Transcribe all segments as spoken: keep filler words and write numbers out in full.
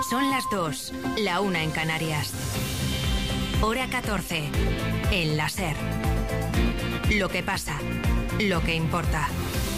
Son las dos, la una en Canarias. Hora catorce, en la SER. Lo que pasa, lo que importa.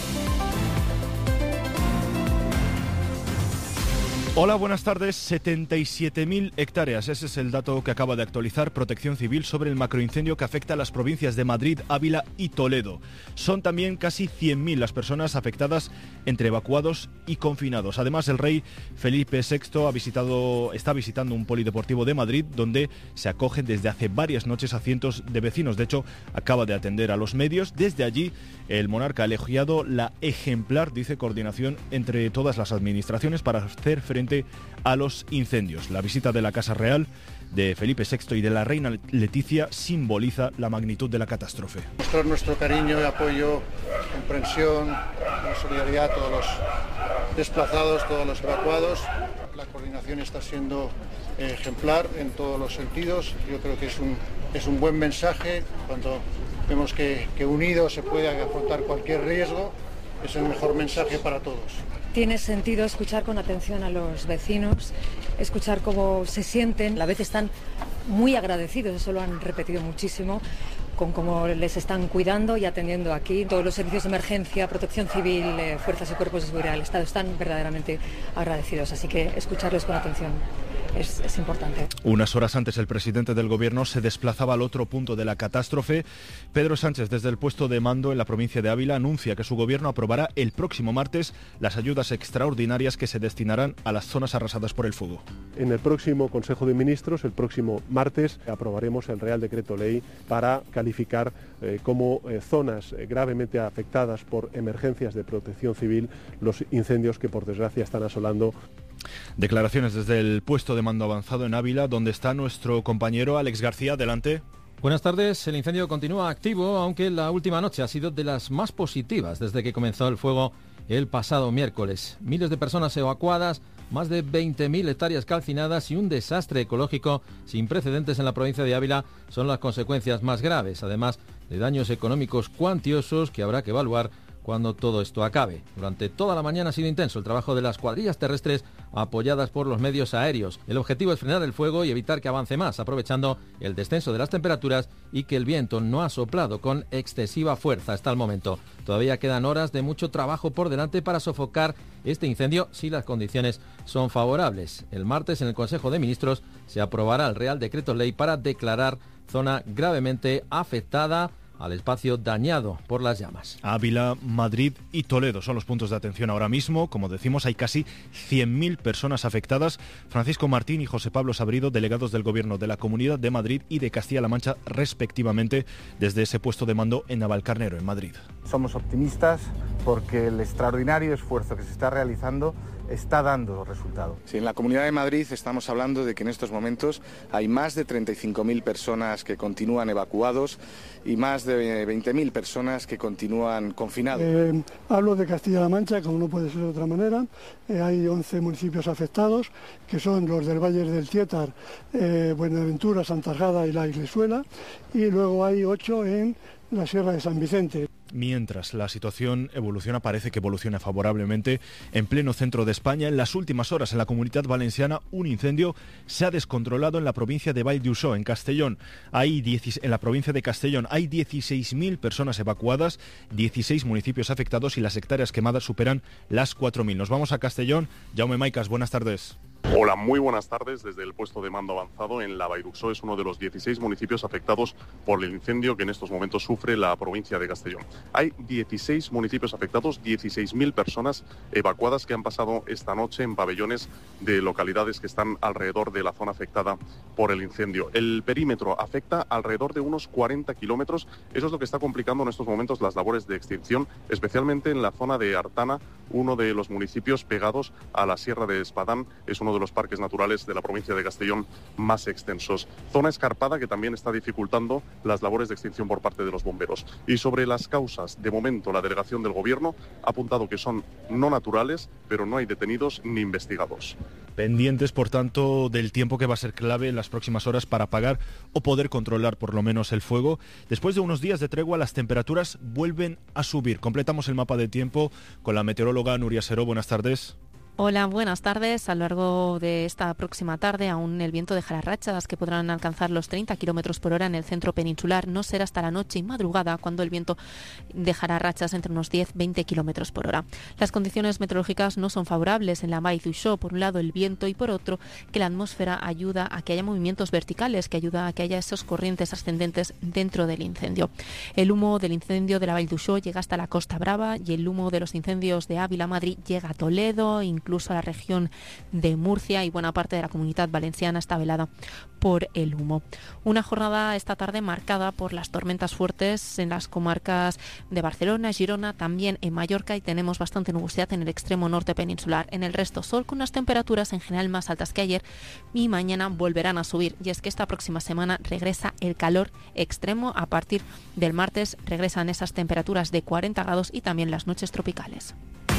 Hola, buenas tardes. setenta y siete mil hectáreas. Ese es el dato que acaba de actualizar Protección Civil sobre el macroincendio que afecta a las provincias de Madrid, Ávila y Toledo. Son también casi cien mil las personas afectadas entre evacuados y confinados. Además, el rey Felipe sexto ha visitado, está visitando un polideportivo de Madrid donde se acogen desde hace varias noches a cientos de vecinos. De hecho, acaba de atender a los medios. Desde allí, el monarca ha elogiado la ejemplar, dice, coordinación entre todas las administraciones para hacer frente a los incendios. La visita de la Casa Real de Felipe sexto y de la reina Leticia simboliza la magnitud de la catástrofe. Mostrar nuestro cariño y apoyo, comprensión, solidaridad a todos los desplazados, todos los evacuados. La coordinación está siendo ejemplar en todos los sentidos. Yo creo que es un, es un buen mensaje cuando vemos que, que unidos se puede afrontar cualquier riesgo. Es el mejor mensaje para todos. Tiene sentido escuchar con atención a los vecinos, escuchar cómo se sienten. A la vez están muy agradecidos, eso lo han repetido muchísimo, con cómo les están cuidando y atendiendo aquí. Todos los servicios de emergencia, protección civil, eh, fuerzas y cuerpos de seguridad del Estado están verdaderamente agradecidos. Así que escucharles con atención es, es importante. Unas horas antes el presidente del Gobierno se desplazaba al otro punto de la catástrofe. Pedro Sánchez, desde el puesto de mando en la provincia de Ávila, anuncia que su Gobierno aprobará el próximo martes las ayudas extraordinarias que se destinarán a las zonas arrasadas por el fuego. En el próximo Consejo de Ministros, el próximo martes, aprobaremos el Real Decreto Ley para calificar eh, como eh, zonas eh, gravemente afectadas por emergencias de protección civil los incendios que por desgracia están asolando. Declaraciones desde el puesto de mando avanzado en Ávila, donde está nuestro compañero Alex García. Adelante. Buenas tardes. El incendio continúa activo, aunque la última noche ha sido de las más positivas desde que comenzó el fuego el pasado miércoles. Miles de personas evacuadas, más de veinte mil hectáreas calcinadas y un desastre ecológico sin precedentes en la provincia de Ávila son las consecuencias más graves, además de daños económicos cuantiosos que habrá que evaluar cuando todo esto acabe. Durante toda la mañana ha sido intenso el trabajo de las cuadrillas terrestres apoyadas por los medios aéreos. El objetivo es frenar el fuego y evitar que avance más, aprovechando el descenso de las temperaturas y que el viento no ha soplado con excesiva fuerza hasta el momento. Todavía quedan horas de mucho trabajo por delante para sofocar este incendio si las condiciones son favorables. El martes en el Consejo de Ministros se aprobará el Real Decreto Ley para declarar zona gravemente afectada al espacio dañado por las llamas. Ávila, Madrid y Toledo son los puntos de atención ahora mismo. Como decimos, hay casi cien mil personas afectadas. Francisco Martín y José Pablo Sabrido, delegados del Gobierno de la Comunidad de Madrid y de Castilla-La Mancha, respectivamente, desde ese puesto de mando en Navalcarnero, en Madrid. Somos optimistas porque el extraordinario esfuerzo que se está realizando está dando resultado. Sí, en la Comunidad de Madrid estamos hablando de que en estos momentos hay más de treinta y cinco mil personas que continúan evacuados y más de veinte mil personas que continúan confinados. Eh, hablo de Castilla-La Mancha, como no puede ser de otra manera. Eh, hay once municipios afectados, que son los del Valle del Tietar, eh, Buenaventura, Santa Jada y La Iglesuela, y luego hay ocho en la Sierra de San Vicente. Mientras la situación evoluciona, parece que evoluciona favorablemente en pleno centro de España. En las últimas horas en la Comunidad Valenciana un incendio se ha descontrolado en la provincia de Vall d'Uixó, en Castellón. Hay diez, en la provincia de Castellón hay dieciséis mil personas evacuadas, dieciséis municipios afectados y las hectáreas quemadas superan las cuatro mil. Nos vamos a Castellón. Jaume Maicas, buenas tardes. Hola, muy buenas tardes. Desde el puesto de mando avanzado en la Vall d'Uixó, es uno de los dieciséis municipios afectados por el incendio que en estos momentos sufre la provincia de Castellón. Hay dieciséis municipios afectados, dieciséis mil personas evacuadas que han pasado esta noche en pabellones de localidades que están alrededor de la zona afectada por el incendio. El perímetro afecta alrededor de unos cuarenta kilómetros. Eso es lo que está complicando en estos momentos las labores de extinción, especialmente en la zona de Artana, uno de los municipios pegados a la Sierra de Espadán. Es uno de los parques naturales de la provincia de Castellón más extensos. Zona escarpada que también está dificultando las labores de extinción por parte de los bomberos. Y sobre las causas, de momento la delegación del Gobierno ha apuntado que son no naturales, pero no hay detenidos ni investigados. Pendientes, por tanto, del tiempo que va a ser clave en las próximas horas para apagar o poder controlar por lo menos el fuego. Después de unos días de tregua, las temperaturas vuelven a subir. Completamos el mapa de tiempo con la meteoróloga Nuria Seró. Buenas tardes. Hola, buenas tardes. A lo largo de esta próxima tarde aún el viento dejará rachas que podrán alcanzar los treinta kilómetros por hora en el centro peninsular. No será hasta la noche y madrugada cuando el viento dejará rachas entre unos diez a veinte kilómetros por hora. Las condiciones meteorológicas no son favorables en la Vall d'Uixó. Por un lado el viento y por otro que la atmósfera ayuda a que haya movimientos verticales, que ayuda a que haya esos corrientes ascendentes dentro del incendio. El humo del incendio de la Vall d'Uixó llega hasta la Costa Brava y el humo de los incendios de Ávila, Madrid, llega a Toledo, incluso incluso a la región de Murcia, y buena parte de la Comunidad Valenciana está velada por el humo. Una jornada esta tarde marcada por las tormentas fuertes en las comarcas de Barcelona, Girona, también en Mallorca, y tenemos bastante nubosidad en el extremo norte peninsular. En el resto, sol con unas temperaturas en general más altas que ayer, y mañana volverán a subir. Y es que esta próxima semana regresa el calor extremo. A partir del martes regresan esas temperaturas de cuarenta grados y también las noches tropicales.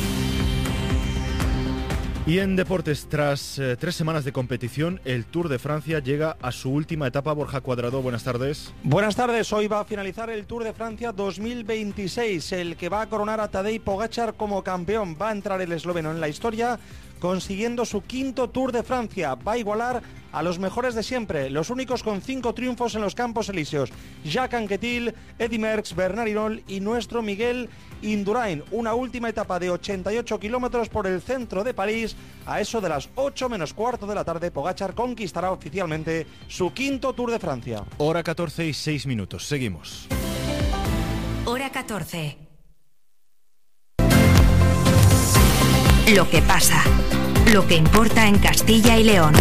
Y en deportes, tras eh, tres semanas de competición, el Tour de Francia llega a su última etapa. Borja Cuadrado, buenas tardes. Buenas tardes, hoy va a finalizar el Tour de Francia dos mil veintiséis, el que va a coronar a Tadej Pogačar como campeón. Va a entrar el esloveno en la historia, consiguiendo su quinto Tour de Francia. Va a igualar a los mejores de siempre, los únicos con cinco triunfos en los Campos Elíseos: Jacques Anquetil, Eddy Merckx, Bernard Hinault y nuestro Miguel Indurain. Una última etapa de ochenta y ocho kilómetros por el centro de París. A eso de las ocho menos cuarto de la tarde, Pogačar conquistará oficialmente su quinto Tour de Francia. Hora catorce y seis minutos. Seguimos. Hora catorce. Lo que pasa, lo que importa en Castilla y León.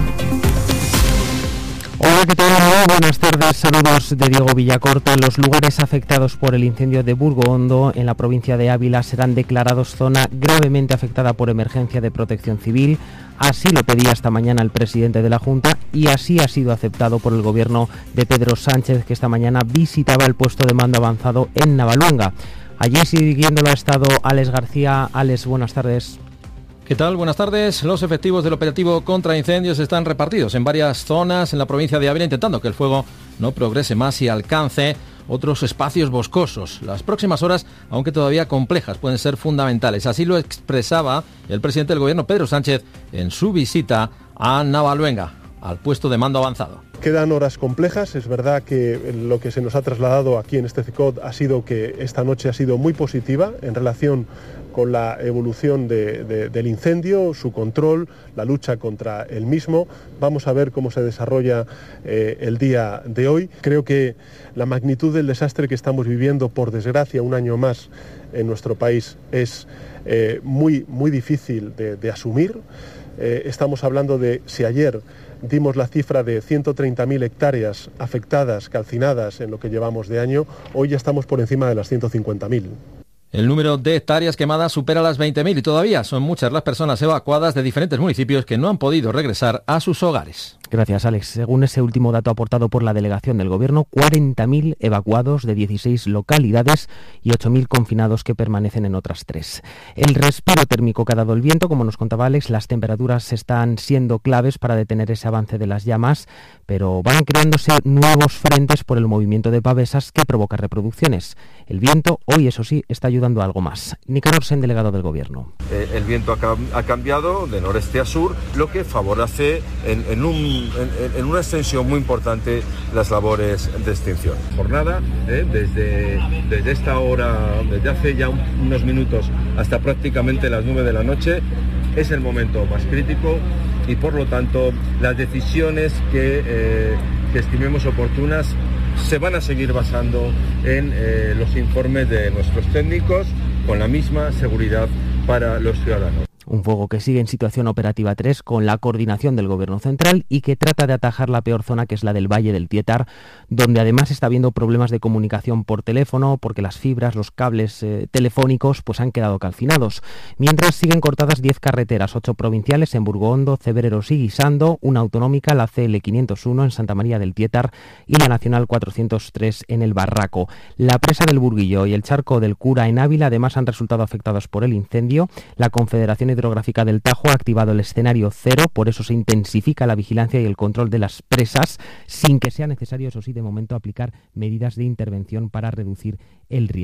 Hola, ¿qué tal? Muy buenas tardes, saludos de Diego Villacorta. Los lugares afectados por el incendio de Burgoondo en la provincia de Ávila serán declarados zona gravemente afectada por emergencia de protección civil. Así lo pedía esta mañana el presidente de la Junta y así ha sido aceptado por el gobierno de Pedro Sánchez, que esta mañana visitaba el puesto de mando avanzado en Navaluenga. Allí siguiéndolo ha estado Alex García. Alex, buenas tardes. ¿Qué tal? Buenas tardes. Los efectivos del operativo contra incendios están repartidos en varias zonas en la provincia de Ávila, intentando que el fuego no progrese más y alcance otros espacios boscosos. Las próximas horas, aunque todavía complejas, pueden ser fundamentales. Así lo expresaba el presidente del gobierno, Pedro Sánchez, en su visita a Navaluenga, al puesto de mando avanzado. Quedan horas complejas. Es verdad que lo que se nos ha trasladado aquí en este C I C O D ha sido que esta noche ha sido muy positiva en relación con la evolución de, de, del incendio, su control, la lucha contra el mismo. Vamos a ver cómo se desarrolla eh, el día de hoy. Creo que la magnitud del desastre que estamos viviendo, por desgracia, un año más en nuestro país, es eh, muy, muy difícil de, de asumir. Eh, estamos hablando de, si ayer dimos la cifra de ciento treinta mil hectáreas afectadas, calcinadas en lo que llevamos de año, hoy ya estamos por encima de las ciento cincuenta mil. El número de hectáreas quemadas supera las veinte mil y todavía son muchas las personas evacuadas de diferentes municipios que no han podido regresar a sus hogares. Gracias, Alex. Según ese último dato aportado por la delegación del Gobierno, cuarenta mil evacuados de dieciséis localidades y ocho mil confinados que permanecen en otras tres. El respiro térmico que ha dado el viento, como nos contaba Alex, las temperaturas están siendo claves para detener ese avance de las llamas, pero van creándose nuevos frentes por el movimiento de pavesas que provoca reproducciones. El viento hoy, eso sí, está ayudando a algo más. Nicanor Sen, delegado del Gobierno. Eh, el viento ha, ha cambiado de noreste a sur, lo que favorece en, en, un, en, en una extensión muy importante las labores de extinción. Jornada, eh, desde, desde esta hora, desde hace ya un, unos minutos hasta prácticamente las nueve de la noche, es el momento más crítico y por lo tanto las decisiones que, eh, que estimemos oportunas se van a seguir basando en eh, los informes de nuestros técnicos con la misma seguridad para los ciudadanos. Un fuego que sigue en situación operativa tres con la coordinación del Gobierno central y que trata de atajar la peor zona, que es la del Valle del Tietar, donde además está habiendo problemas de comunicación por teléfono porque las fibras, los cables eh, telefónicos pues han quedado calcinados. Mientras siguen cortadas diez carreteras, ocho provinciales en Burgoondo, Cebreros y Guisando, una autonómica, la C L quinientos uno en Santa María del Tietar y la Nacional cuatrocientos tres en el Barraco. La presa del Burguillo y el charco del Cura en Ávila además han resultado afectados por el incendio. La Confederación Hidrográfica del Tajo ha activado el escenario cero, por eso se intensifica la vigilancia y el control de las presas, sin que sea necesario, eso sí, de momento aplicar medidas de intervención para reducir el riesgo.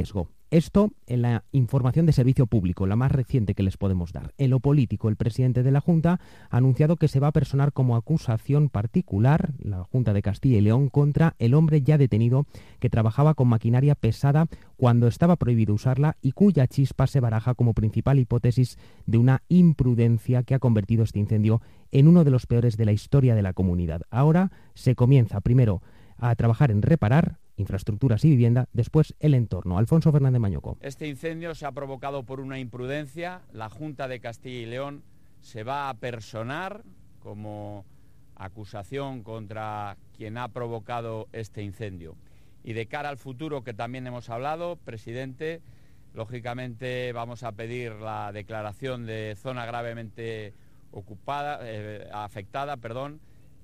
Esto en la información de servicio público, la más reciente que les podemos dar. En lo político, el presidente de la Junta ha anunciado que se va a personar como acusación particular, la Junta de Castilla y León, contra el hombre ya detenido que trabajaba con maquinaria pesada cuando estaba prohibido usarla y cuya chispa se baraja como principal hipótesis de una imprudencia que ha convertido este incendio en uno de los peores de la historia de la comunidad. Ahora se comienza primero a trabajar en reparar infraestructuras y vivienda, después el entorno. Alfonso Fernández Mañoco. Este incendio se ha provocado por una imprudencia. La Junta de Castilla y León se va a personar como acusación contra quien ha provocado este incendio. Y de cara al futuro, que también hemos hablado, presidente, lógicamente vamos a pedir la declaración de zona gravemente ocupada, eh, afectada, perdón,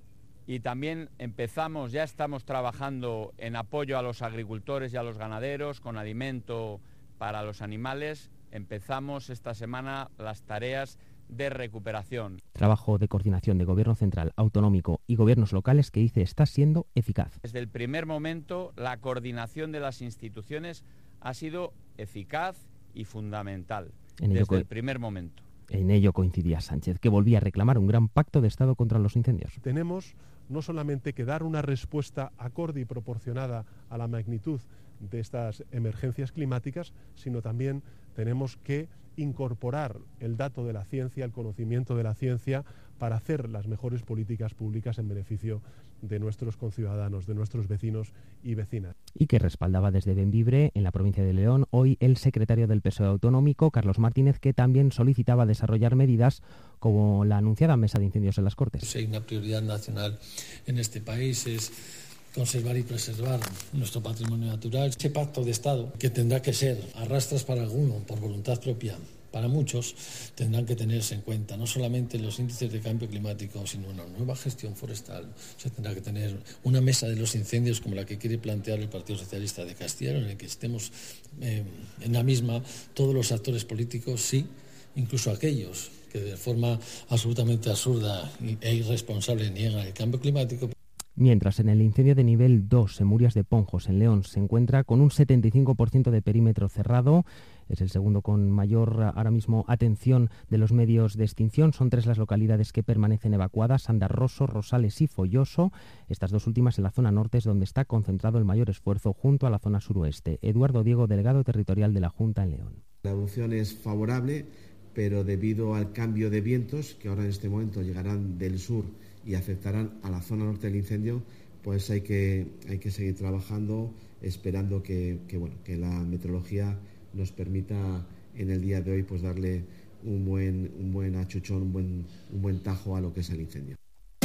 y también empezamos, ya estamos trabajando en apoyo a los agricultores y a los ganaderos con alimento para los animales. Empezamos esta semana las tareas de recuperación. Trabajo de coordinación de Gobierno Central, Autonómico y Gobiernos locales que dice está siendo eficaz. Desde el primer momento, la coordinación de las instituciones ha sido eficaz y fundamental. En ello desde co- el primer momento. En ello coincidía Sánchez, que volvía a reclamar un gran pacto de Estado contra los incendios. Tenemos no solamente que dar una respuesta acorde y proporcionada a la magnitud de estas emergencias climáticas, sino también tenemos que incorporar el dato de la ciencia, el conocimiento de la ciencia, para hacer las mejores políticas públicas en beneficio de nuestros conciudadanos, de nuestros vecinos y vecinas. Y que respaldaba desde Bembibre, en la provincia de León, hoy el secretario del P S O E autonómico, Carlos Martínez, que también solicitaba desarrollar medidas como la anunciada mesa de incendios en las Cortes. Si hay una prioridad nacional en este país es conservar y preservar nuestro patrimonio natural. Ese pacto de Estado, que tendrá que ser arrastras para alguno por voluntad propia, para muchos, tendrán que tenerse en cuenta no solamente los índices de cambio climático, sino una nueva gestión forestal. Se tendrá que tener una mesa de los incendios como la que quiere plantear el Partido Socialista de Castilla, en la que estemos eh, en la misma todos los actores políticos, sí, incluso aquellos que de forma absolutamente absurda e irresponsable niegan el cambio climático. Mientras en el incendio de nivel dos en Murias de Ponjos, en León, se encuentra con un setenta y cinco por ciento de perímetro cerrado. Es el segundo con mayor ahora mismo atención de los medios de extinción. Son tres las localidades que permanecen evacuadas: Andarroso, Rosales y Folloso. Estas dos últimas en la zona norte es donde está concentrado el mayor esfuerzo junto a la zona suroeste. Eduardo Diego, delegado territorial de la Junta en León. La evolución es favorable, pero debido al cambio de vientos, que ahora en este momento llegarán del sur y afectarán a la zona norte del incendio, pues hay que, hay que seguir trabajando, esperando que, que, bueno, que la meteorología nos permita en el día de hoy pues darle un buen, un buen achuchón, un buen, un buen tajo a lo que es el incendio.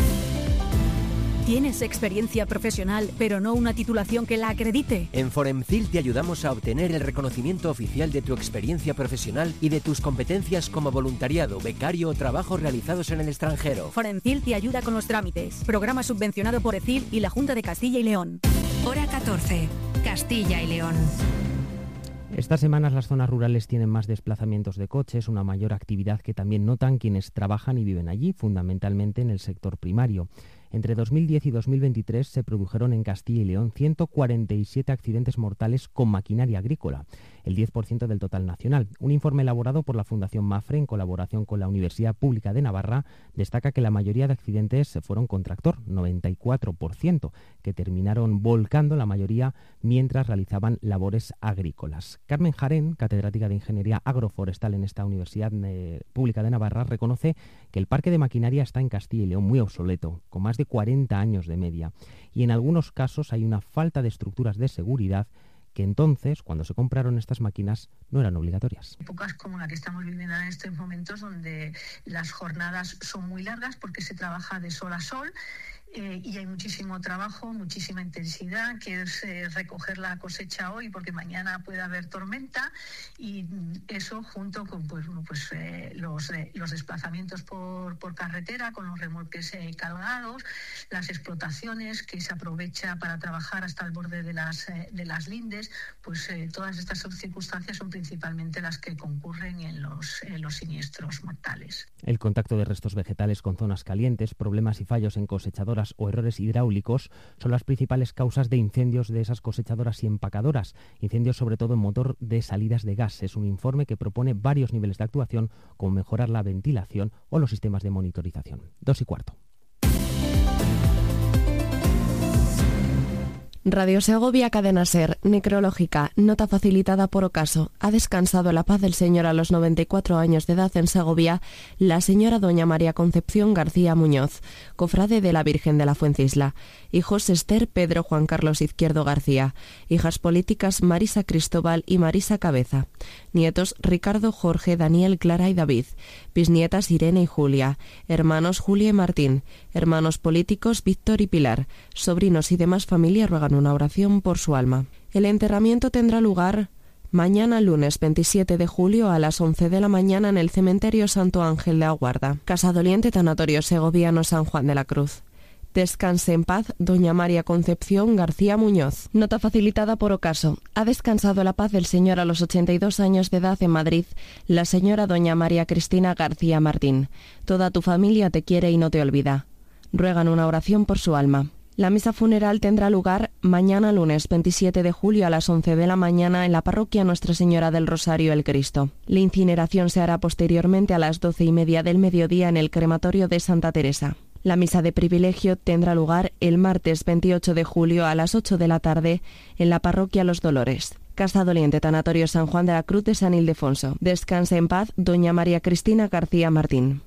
¿Tienes experiencia profesional, pero no una titulación que la acredite? En Foremcil te ayudamos a obtener el reconocimiento oficial de tu experiencia profesional y de tus competencias como voluntariado, becario o trabajos realizados en el extranjero. Foremcil te ayuda con los trámites. Programa subvencionado por ECIL y la Junta de Castilla y León. Hora catorce. Castilla y León. Estas semanas las zonas rurales tienen más desplazamientos de coches, una mayor actividad que también notan quienes trabajan y viven allí, fundamentalmente en el sector primario. Entre dos mil diez y dos mil veintitrés se produjeron en Castilla y León ciento cuarenta y siete accidentes mortales con maquinaria agrícola, el diez por ciento del total nacional. Un informe elaborado por la Fundación MAFRE en colaboración con la Universidad Pública de Navarra destaca que la mayoría de accidentes fueron con tractor, noventa y cuatro por ciento, que terminaron volcando la mayoría mientras realizaban labores agrícolas. Carmen Jarén, catedrática de Ingeniería Agroforestal en esta Universidad Pública de Navarra, reconoce que el parque de maquinaria está en Castilla y León muy obsoleto, con más de cuarenta años de media, y en algunos casos hay una falta de estructuras de seguridad que entonces, cuando se compraron estas máquinas, no eran obligatorias. Épocas como la que estamos viviendo en estos momentos, donde las jornadas son muy largas porque se trabaja de sol a sol, Eh, y hay muchísimo trabajo, muchísima intensidad, que es eh, recoger la cosecha hoy porque mañana puede haber tormenta, y eso junto con pues, pues, eh, los, eh, los desplazamientos por, por carretera con los remolques eh, cargados, las explotaciones que se aprovecha para trabajar hasta el borde de las, eh, de las lindes, pues eh, todas estas circunstancias son principalmente las que concurren en los, en los siniestros mortales. El contacto de restos vegetales con zonas calientes, problemas y fallos en cosechadoras cosechadoras o errores hidráulicos son las principales causas de incendios de esas cosechadoras y empacadoras. Incendios sobre todo en motor de salidas de gas. Es un informe que propone varios niveles de actuación, como mejorar la ventilación o los sistemas de monitorización. Dos y cuarto. Radio Segovia, Cadena SER, necrológica, nota facilitada por ocaso. Ha descansado la paz del Señor a los noventa y cuatro años de edad en Segovia la señora doña María Concepción García Muñoz, cofrade de la Virgen de la Fuencisla. Hijos Esther, Pedro, Juan Carlos Izquierdo García. Hijas políticas Marisa Cristóbal y Marisa Cabeza. Nietos Ricardo, Jorge, Daniel, Clara y David. Bisnietas Irene y Julia. Hermanos Julia y Martín. Hermanos políticos Víctor y Pilar. Sobrinos y demás familia ruegan una oración por su alma. El enterramiento tendrá lugar mañana lunes veintisiete de julio a las once de la mañana en el cementerio Santo Ángel de Aguarda. Casa Doliente, Tanatorio Segoviano San Juan de la Cruz. Descanse en paz doña María Concepción García Muñoz. Nota facilitada por ocaso. Ha descansado la paz del Señor a los ochenta y dos años de edad en Madrid la señora doña María Cristina García Martín. Toda tu familia te quiere y no te olvida. Ruegan una oración por su alma. La misa funeral tendrá lugar mañana lunes veintisiete de julio a las once de la mañana en la parroquia Nuestra Señora del Rosario el Cristo. La incineración se hará posteriormente a las doce y media del mediodía en el crematorio de Santa Teresa. La misa de privilegio tendrá lugar el martes veintiocho de julio a las ocho de la tarde en la parroquia Los Dolores. Casa Doliente, Tanatorio San Juan de la Cruz de San Ildefonso. Descanse en paz doña María Cristina García Martín.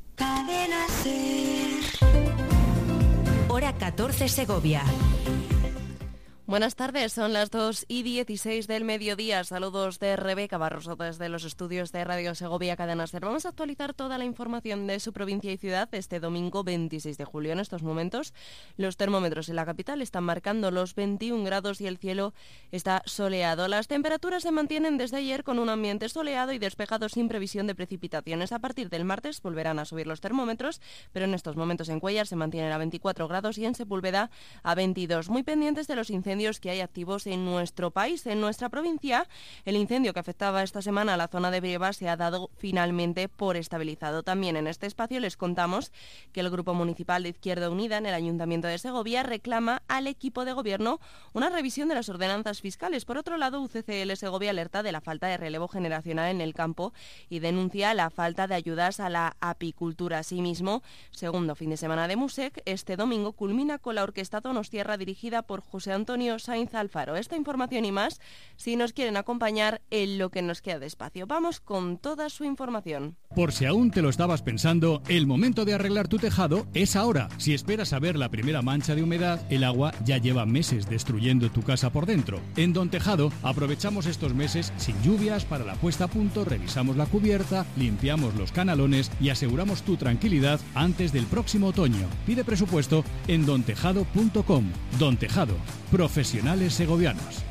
Hora catorce Segovia. Buenas tardes, son las dos y dieciséis del mediodía. Saludos de Rebeca Barroso desde los estudios de Radio Segovia Cadena SER. Vamos a actualizar toda la información de su provincia y ciudad este domingo veintiséis de julio. En estos momentos los termómetros en la capital están marcando los veintiún grados y el cielo está soleado. Las temperaturas se mantienen desde ayer con un ambiente soleado y despejado sin previsión de precipitaciones. A partir del martes volverán a subir los termómetros, pero en estos momentos en Cuéllar se mantienen a veinticuatro grados y en Sepúlveda a veintidós. Muy pendientes de los incendios que hay activos en nuestro país, en nuestra provincia. El incendio que afectaba esta semana a la zona de Brieva se ha dado finalmente por estabilizado. También en este espacio les contamos que el Grupo Municipal de Izquierda Unida en el Ayuntamiento de Segovia reclama al equipo de gobierno una revisión de las ordenanzas fiscales. Por otro lado, U C C L Segovia alerta de la falta de relevo generacional en el campo y denuncia la falta de ayudas a la apicultura. Asimismo, segundo fin de semana de Musec, este domingo culmina con la Orquesta Donostiarra dirigida por José Antonio Sainz Alfaro. Esta información y más, si nos quieren acompañar en lo que nos queda de espacio. Vamos con toda su información. Por si aún te lo estabas pensando, el momento de arreglar tu tejado es ahora. Si esperas a ver la primera mancha de humedad, el agua ya lleva meses destruyendo tu casa por dentro. En Don Tejado aprovechamos estos meses sin lluvias para la puesta a punto, revisamos la cubierta, limpiamos los canalones y aseguramos tu tranquilidad antes del próximo otoño. Pide presupuesto en don tejado punto com. Don Tejado, profesionales segovianos.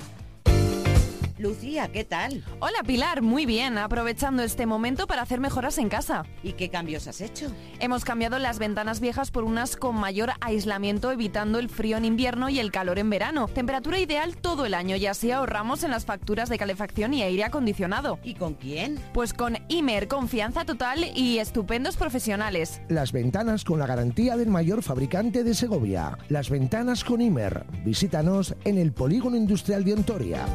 Lucía, ¿qué tal? Hola Pilar, muy bien, aprovechando este momento para hacer mejoras en casa. ¿Y qué cambios has hecho? Hemos cambiado las ventanas viejas por unas con mayor aislamiento, evitando el frío en invierno y el calor en verano. Temperatura ideal todo el año y así ahorramos en las facturas de calefacción y aire acondicionado. ¿Y con quién? Pues con Imer, confianza total y estupendos profesionales. Las ventanas con la garantía del mayor fabricante de Segovia. Las ventanas con Imer. Visítanos en el Polígono Industrial de Ontoria.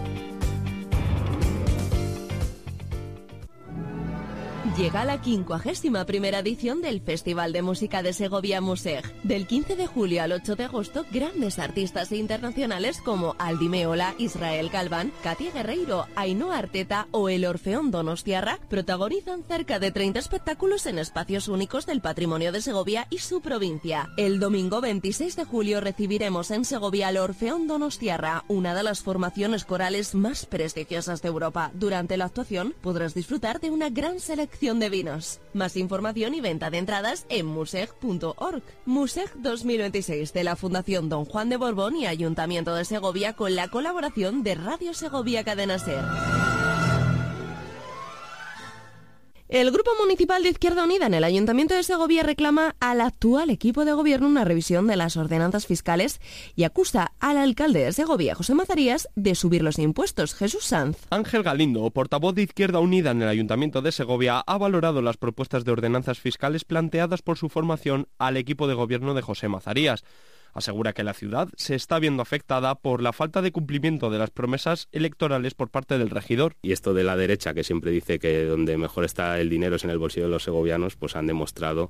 Llega la quincuagésima primera edición del Festival de Música de Segovia Museg. Del quince de julio al ocho de agosto, grandes artistas internacionales como Aldi Meola, Israel Galván, Katia Guerreiro, Ainhoa Arteta o el Orfeón Donostiarra protagonizan cerca de treinta espectáculos en espacios únicos del patrimonio de Segovia y su provincia. El domingo veintiséis de julio recibiremos en Segovia al Orfeón Donostiarra, una de las formaciones corales más prestigiosas de Europa. Durante la actuación podrás disfrutar de una gran selección de vinos. Más información y venta de entradas en museg punto org. Museg dos mil veintiséis de la Fundación Don Juan de Borbón y Ayuntamiento de Segovia con la colaboración de Radio Segovia Cadena SER. El Grupo Municipal de Izquierda Unida en el Ayuntamiento de Segovia reclama al actual equipo de gobierno una revisión de las ordenanzas fiscales y acusa al alcalde de Segovia, José Mazarías, de subir los impuestos. Jesús Sanz. Ángel Galindo, portavoz de Izquierda Unida en el Ayuntamiento de Segovia, ha valorado las propuestas de ordenanzas fiscales planteadas por su formación al equipo de gobierno de José Mazarías. Asegura que la ciudad se está viendo afectada por la falta de cumplimiento de las promesas electorales por parte del regidor. Y esto de la derecha, que siempre dice que donde mejor está el dinero es en el bolsillo de los segovianos, pues han demostrado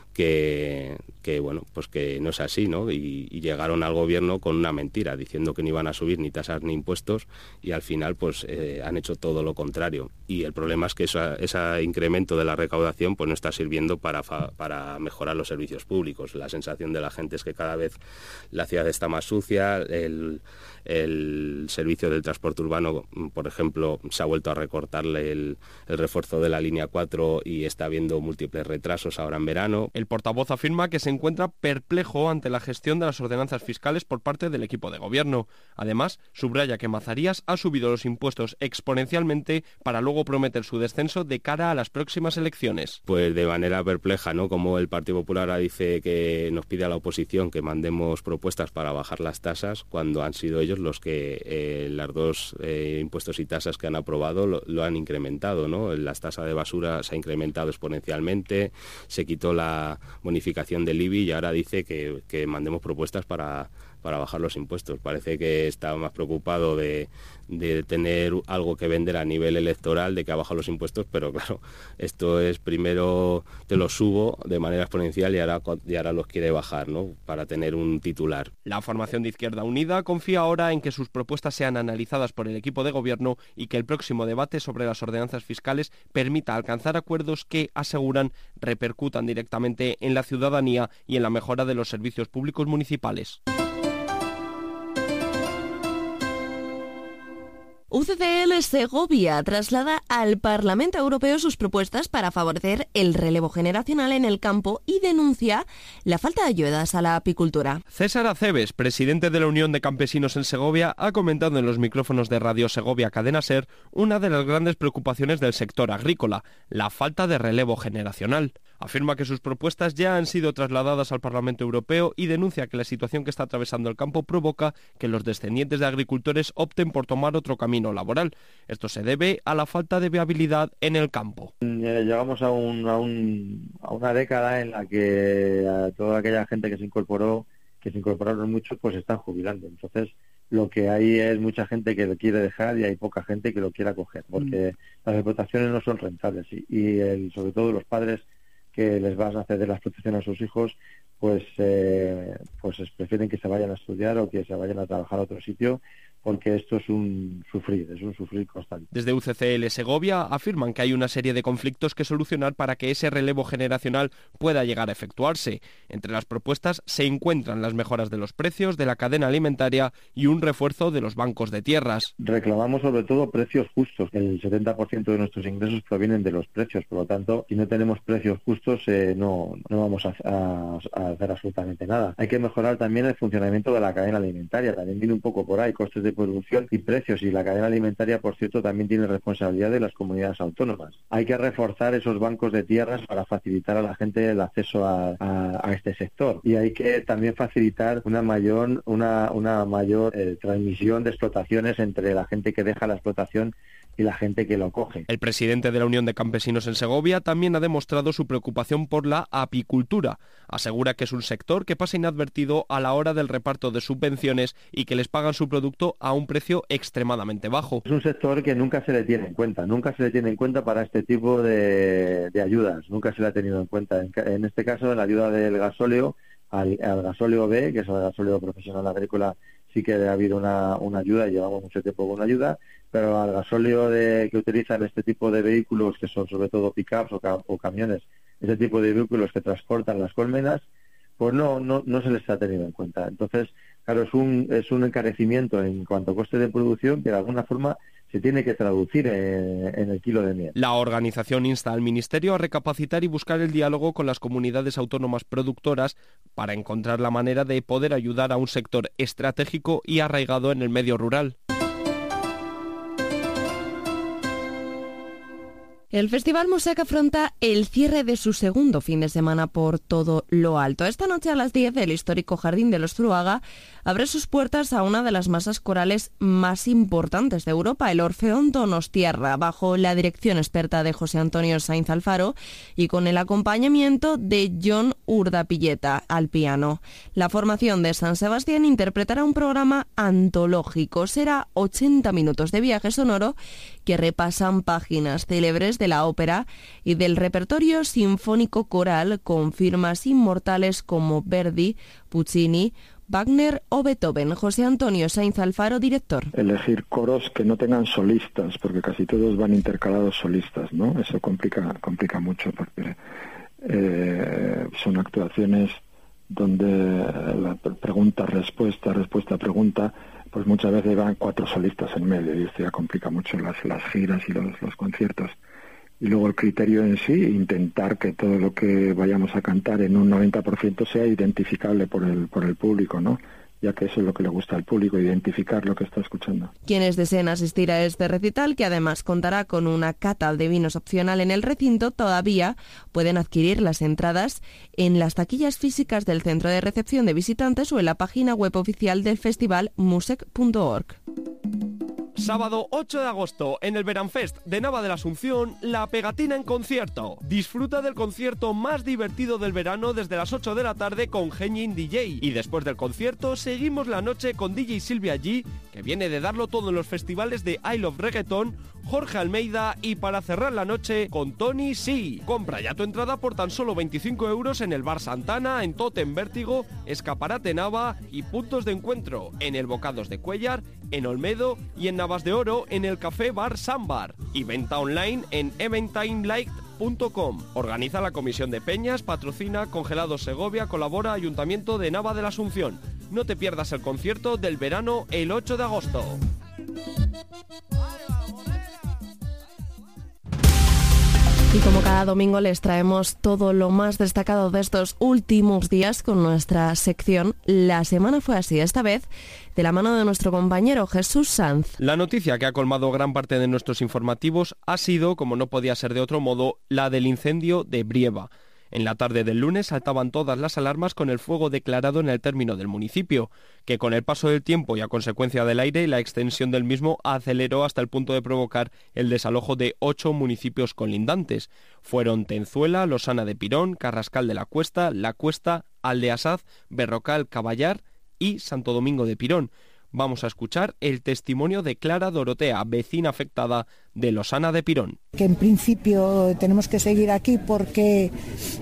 que, que bueno, pues que no es así, ¿no? Y, y llegaron al gobierno con una mentira, diciendo que no iban a subir ni tasas ni impuestos, y al final pues eh, han hecho todo lo contrario. Y el problema es que esa, ese incremento de la recaudación pues no está sirviendo para, para mejorar los servicios públicos. La sensación de la gente es que cada vez la ciudad está más sucia, el, el servicio del transporte urbano, por ejemplo, se ha vuelto a recortarle el, el refuerzo de la línea cuatro y está habiendo múltiples retrasos ahora en verano. El portavoz afirma que se encuentra perplejo ante la gestión de las ordenanzas fiscales por parte del equipo de gobierno. Además, subraya que Mazarías ha subido los impuestos exponencialmente para luego prometer su descenso de cara a las próximas elecciones. Pues de manera perpleja, ¿no? Como el Partido Popular ahora dice que nos pide a la oposición que mandemos propuestas para bajar las tasas, cuando han sido ellos los que eh, las dos eh, impuestos y tasas que han aprobado lo, lo han incrementado, ¿no? Las tasas de basura se ha incrementado exponencialmente, se quitó la bonificación del I B I y ahora dice que, que mandemos propuestas para, para bajar los impuestos. Parece que está más preocupado de, de tener algo que vender a nivel electoral, de que ha bajado los impuestos, pero claro, esto es primero te los subo de manera exponencial y ahora, y ahora los quiere bajar, ¿no? Para tener un titular. La formación de Izquierda Unida confía ahora en que sus propuestas sean analizadas por el equipo de gobierno y que el próximo debate sobre las ordenanzas fiscales permita alcanzar acuerdos que, aseguran, repercutan directamente en la ciudadanía y en la mejora de los servicios públicos municipales. U C C L Segovia traslada al Parlamento Europeo sus propuestas para favorecer el relevo generacional en el campo y denuncia la falta de ayudas a la apicultura. César Aceves, presidente de la Unión de Campesinos en Segovia, ha comentado en los micrófonos de Radio Segovia Cadena Ser una de las grandes preocupaciones del sector agrícola, la falta de relevo generacional. Afirma que sus propuestas ya han sido trasladadas al Parlamento Europeo y denuncia que la situación que está atravesando el campo provoca que los descendientes de agricultores opten por tomar otro camino laboral. Esto se debe a la falta de viabilidad en el campo. Llegamos a, un, a, un, a una década en la que a toda aquella gente que se incorporó, que se incorporaron muchos, pues están jubilando. Entonces, lo que hay es mucha gente que lo quiere dejar y hay poca gente que lo quiera coger, porque mm. las explotaciones no son rentables y, y el, sobre todo los padres que les vas a ceder la explotación a sus hijos, pues eh, pues prefieren que se vayan a estudiar o que se vayan a trabajar a otro sitio, porque esto es un sufrir, es un sufrir constante. Desde U C C L Segovia afirman que hay una serie de conflictos que solucionar para que ese relevo generacional pueda llegar a efectuarse. Entre las propuestas se encuentran las mejoras de los precios, de la cadena alimentaria y un refuerzo de los bancos de tierras. Reclamamos sobre todo precios justos. El setenta por ciento de nuestros ingresos provienen de los precios, por lo tanto, si no tenemos precios justos, eh, no, no vamos a, a, a hacer absolutamente nada. Hay que mejorar también el funcionamiento de la cadena alimentaria, también viene un poco por ahí, costes de producción y precios, y la cadena alimentaria, por cierto, también tiene responsabilidad de las comunidades autónomas. Hay que reforzar esos bancos de tierras para facilitar a la gente el acceso a, a, a este sector, y hay que también facilitar una mayor una, una mayor eh, transmisión de explotaciones entre la gente que deja la explotación y la gente que lo coge. El presidente de la Unión de Campesinos en Segovia también ha demostrado su preocupación por la apicultura. Asegura que es un sector que pasa inadvertido a la hora del reparto de subvenciones y que les pagan su producto a un precio extremadamente bajo. Es un sector que nunca se le tiene en cuenta, nunca se le tiene en cuenta para este tipo de, de ayudas, nunca se le ha tenido en cuenta. En, en este caso, la ayuda del gasóleo, al, al gasóleo B, que es el gasóleo profesional agrícola, sí que ha habido una, una ayuda, y llevamos mucho tiempo con una ayuda, pero al gasóleo de, que utilizan este tipo de vehículos, que son sobre todo pick-ups o, ca, o camiones, este tipo de vehículos que transportan las colmenas, pues no, no, no se les ha tenido en cuenta. Entonces, claro, es un, es un encarecimiento en cuanto a coste de producción que de alguna forma se tiene que traducir en, en el kilo de miel. La organización insta al Ministerio a recapacitar y buscar el diálogo con las comunidades autónomas productoras para encontrar la manera de poder ayudar a un sector estratégico y arraigado en el medio rural. El Festival Musec afronta el cierre de su segundo fin de semana por todo lo alto. Esta noche a las diez el histórico Jardín de los Zuruaga abre sus puertas a una de las masas corales más importantes de Europa, el Orfeón Donostiarra, bajo la dirección experta de José Antonio Sainz Alfaro y con el acompañamiento de Jon Urdapilleta al piano. La formación de San Sebastián interpretará un programa antológico. Será ochenta minutos de viaje sonoro que repasan páginas célebres de la ópera y del repertorio sinfónico coral con firmas inmortales como Verdi, Puccini, Wagner o Beethoven. José Antonio Sainz Alfaro, director. Elegir coros que no tengan solistas, porque casi todos van intercalados solistas, ¿no? Eso complica complica mucho, porque eh, son actuaciones donde la pregunta, respuesta, respuesta, pregunta, pues muchas veces van cuatro solistas en medio y esto ya complica mucho las, las giras y los, los conciertos. Y luego el criterio en sí, intentar que todo lo que vayamos a cantar en un noventa por ciento sea identificable por el, por el público, ¿no? Ya que eso es lo que le gusta al público, identificar lo que está escuchando. Quienes deseen asistir a este recital, que además contará con una cata de vinos opcional en el recinto, todavía pueden adquirir las entradas en las taquillas físicas del Centro de Recepción de Visitantes o en la página web oficial del festival musec punto org. Sábado ocho de agosto, en el Veranfest de Nava de la Asunción, La Pegatina en concierto. Disfruta del concierto más divertido del verano desde las ocho de la tarde con Genin D J. Y después del concierto, seguimos la noche con D J Silvia G, que viene de darlo todo en los festivales de I Love Reggaeton, Jorge Almeida y para cerrar la noche con Tony C. Compra ya tu entrada por tan solo veinticinco euros en el Bar Santana, en Totem Vértigo, Escaparate Nava y puntos de encuentro en el Bocados de Cuellar, en Olmedo y en Navas de Oro en el Café Bar Sambar. Y venta online en eventimelight punto com. Organiza la Comisión de Peñas, patrocina Congelados Segovia, colabora Ayuntamiento de Nava de la Asunción. No te pierdas el concierto del verano el ocho de agosto. Y como cada domingo les traemos todo lo más destacado de estos últimos días con nuestra sección La Semana Fue Así, esta vez de la mano de nuestro compañero Jesús Sanz. La noticia que ha colmado gran parte de nuestros informativos ha sido, como no podía ser de otro modo, la del incendio de Brieva. En la tarde del lunes saltaban todas las alarmas con el fuego declarado en el término del municipio, que con el paso del tiempo y a consecuencia del aire, la extensión del mismo aceleró hasta el punto de provocar el desalojo de ocho municipios colindantes. Fueron Tenzuela, Losana de Pirón, Carrascal de la Cuesta, La Cuesta, Aldeasaz, Berrocal, Caballar y Santo Domingo de Pirón. Vamos a escuchar el testimonio de Clara Dorotea, vecina afectada de Losana de Pirón. Que en principio tenemos que seguir aquí porque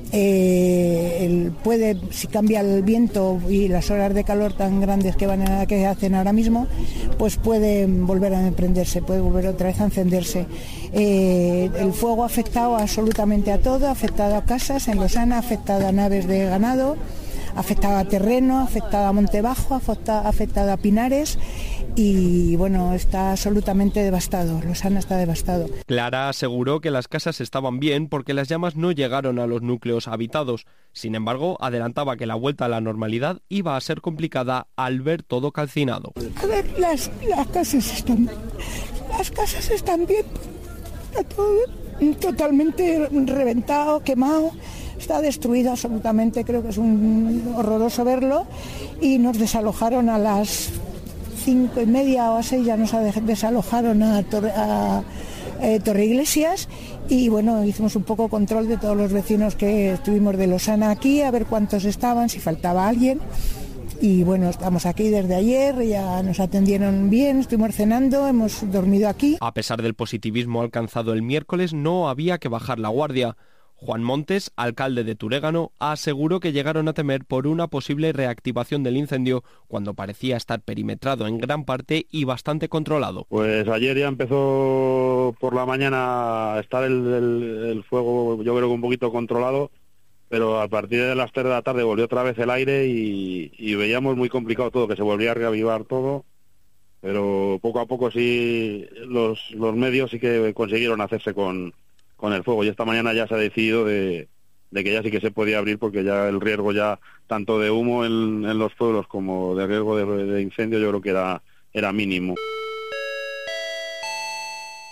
eh, el, puede, si cambia el viento y las horas de calor tan grandes que van a, que hacen ahora mismo, pues puede volver a emprenderse, puede volver otra vez a encenderse. Eh, el fuego ha afectado absolutamente a todo, ha afectado a casas en Losana, ha afectado a naves de ganado, afectado a terreno, afectado a Montebajo, afectado, afectado a Pinares y bueno, está absolutamente devastado. Losana está devastado. Clara aseguró que las casas estaban bien porque las llamas no llegaron a los núcleos habitados. Sin embargo, adelantaba que la vuelta a la normalidad iba a ser complicada al ver todo calcinado. A ver, las, las casas están las casas están bien, está todo totalmente reventado, quemado. Está destruido absolutamente, creo que es un horroroso verlo, y nos desalojaron a las cinco y media o a seis, ya nos desalojaron a, Torre, a eh, Torreiglesias y bueno, hicimos un poco control de todos los vecinos que estuvimos de Losana aquí, a ver cuántos estaban, si faltaba alguien. Y bueno, estamos aquí desde ayer, ya nos atendieron bien, estuvimos cenando, hemos dormido aquí. A pesar del positivismo alcanzado el miércoles, no había que bajar la guardia. Juan Montes, alcalde de Turégano, aseguró que llegaron a temer por una posible reactivación del incendio cuando parecía estar perimetrado en gran parte y bastante controlado. Pues ayer ya empezó por la mañana a estar el, el, el fuego, yo creo que un poquito controlado, pero a partir de las tres de la tarde volvió otra vez el aire y, y veíamos muy complicado todo, que se volvía a reavivar todo, pero poco a poco sí los, los medios sí que consiguieron hacerse con... con el fuego, y esta mañana ya se ha decidido de, de que ya sí que se podía abrir porque ya el riesgo ya tanto de humo en, en los pueblos como de riesgo de, de incendio yo creo que era, era mínimo. Con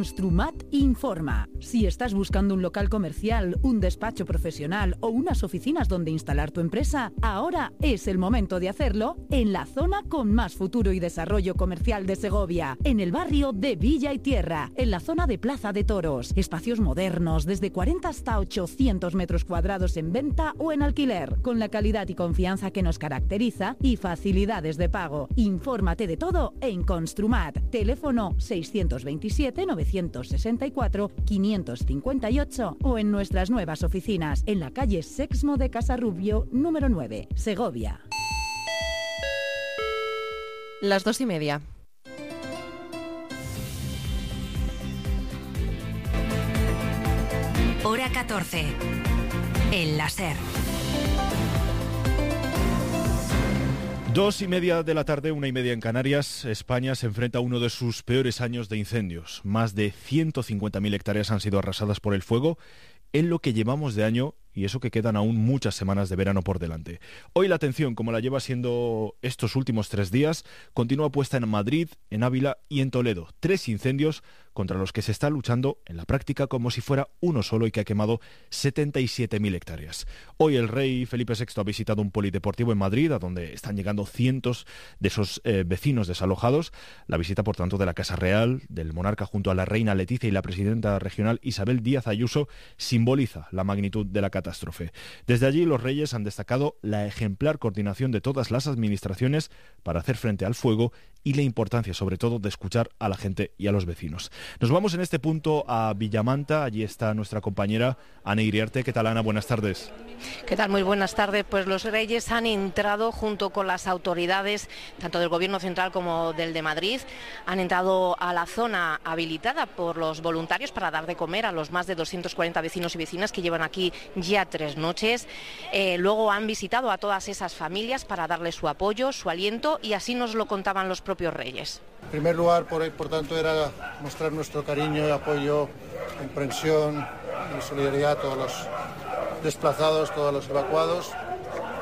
Construmat informa. Si estás buscando un local comercial, un despacho profesional o unas oficinas donde instalar tu empresa, ahora es el momento de hacerlo en la zona con más futuro y desarrollo comercial de Segovia, en el barrio de Villa y Tierra, en la zona de Plaza de Toros. Espacios modernos, desde cuarenta hasta ochocientos metros cuadrados en venta o en alquiler, con la calidad y confianza que nos caracteriza y facilidades de pago. Infórmate de todo en Construmat. Teléfono seiscientos veintisiete, novecientos sesenta y cuatro, quinientos cincuenta y ocho o en nuestras nuevas oficinas en la calle Sexmo de Casarrubio, número nueve, Segovia. Las dos y media. Hora catorce. En la SER. Dos y media de la tarde, una y media en Canarias. España se enfrenta a uno de sus peores años de incendios. Más de ciento cincuenta mil hectáreas han sido arrasadas por el fuego en lo que llevamos de año, y eso que quedan aún muchas semanas de verano por delante. Hoy la atención, como la lleva siendo estos últimos tres días, continúa puesta en Madrid, en Ávila y en Toledo. Tres incendios contra los que se está luchando en la práctica como si fuera uno solo y que ha quemado setenta y siete mil hectáreas. Hoy el rey Felipe sexto ha visitado un polideportivo en Madrid, a donde están llegando cientos de esos eh, vecinos desalojados. La visita, por tanto, de la Casa Real, del monarca junto a la reina Leticia y la presidenta regional Isabel Díaz Ayuso, simboliza la magnitud de la catástrofe. Desde allí los reyes han destacado la ejemplar coordinación de todas las administraciones para hacer frente al fuego y la importancia, sobre todo, de escuchar a la gente y a los vecinos. Nos vamos en este punto a Villamanta. Allí está nuestra compañera Ana Iriarte. ¿Qué tal, Ana? Buenas tardes. ¿Qué tal? Muy buenas tardes. Pues los reyes han entrado junto con las autoridades, tanto del Gobierno Central como del de Madrid, han entrado a la zona habilitada por los voluntarios para dar de comer a los más de doscientos cuarenta vecinos y vecinas que llevan aquí ya tres noches. Eh, luego han visitado a todas esas familias para darles su apoyo, su aliento, y así nos lo contaban los propios reyes. En primer lugar, por, por tanto, era mostrar nuestro cariño, apoyo, comprensión y solidaridad a todos los desplazados, todos los evacuados.